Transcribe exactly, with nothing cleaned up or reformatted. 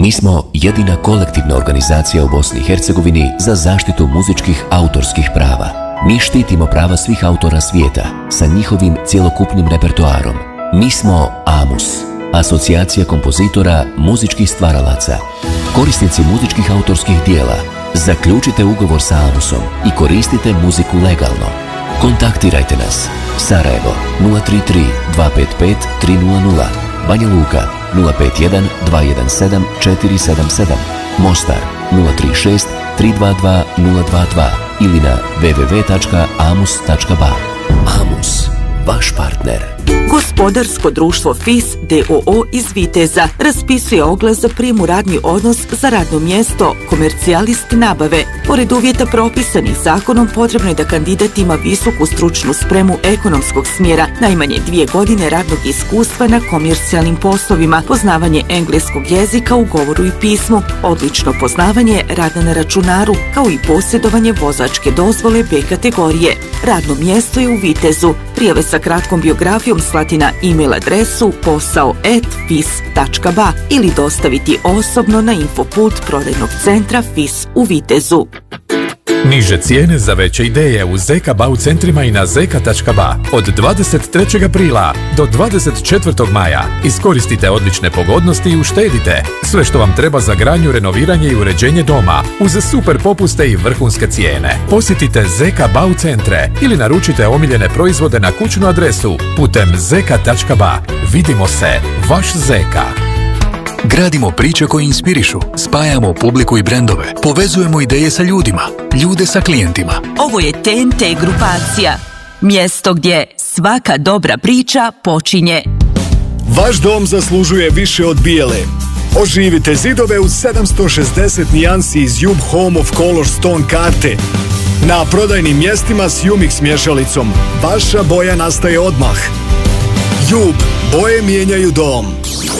Mi smo jedina kolektivna organizacija u Bosni i Hercegovini za zaštitu muzičkih autorskih prava. Mi štitimo prava svih autora svijeta sa njihovim cjelokupnim repertoarom. Mi smo AMUS, Asocijacija kompozitora muzičkih stvaralaca. Korisnici muzičkih autorskih dijela, zaključite ugovor sa AMUSom i koristite muziku legalno. Kontaktirajte nas. Sarajevo nula tri tri dva pet pet tri nula nula, Banja Luka nula pet jedan dva jedan sedam četiri sedam sedam, Mostar nula tri šest tri dva dva nula dva dva ili na w w w tačka amus tačka ba. AMUS, vaš partner. Gospodarsko društvo F I S d o o iz Viteza raspisuje oglas za prijem u radni odnos za radno mjesto komercijalist nabave. Pored uvjeta propisanih zakonom, potrebno je da kandidat ima visoku stručnu spremu ekonomskog smjera, najmanje dvije godine radnog iskustva na komercijalnim poslovima, poznavanje engleskog jezika u govoru i pismu, odlično poznavanje rada na računaru, kao i posjedovanje vozačke dozvole B kategorije. Radno mjesto je u Vitezu. Prijave sa kratkom biografijom slati na e-mail adresu posao at fis tačka ba ili dostaviti osobno na infopult prodajnog centra F I S u Vitezu. Niže cijene za veće ideje u Zeka Bau centrima i na zeka tačka ba. Od dvadeset trećeg aprila do dvadeset četvrtog maja iskoristite odlične pogodnosti i uštedite. Sve što vam treba za gradnju, renoviranje i uređenje doma uz super popuste i vrhunske cijene. Posjetite Zeka Bau centre ili naručite omiljene proizvode na kućnu adresu putem zeka tačka ba. Vidimo se, vaš Zeka. Gradimo priče koje inspirišu, spajamo publiku i brendove, povezujemo ideje sa ljudima, ljude sa klijentima. Ovo je T N T grupacija. Mjesto gdje svaka dobra priča počinje. Vaš dom zaslužuje više od bijele. Oživite zidove u sedamsto šezdeset nijansi iz Jub Home of Color Stone karte. Na prodajnim mjestima s Jumix mješalicom. Vaša boja nastaje odmah. Jub, boje mijenjaju dom.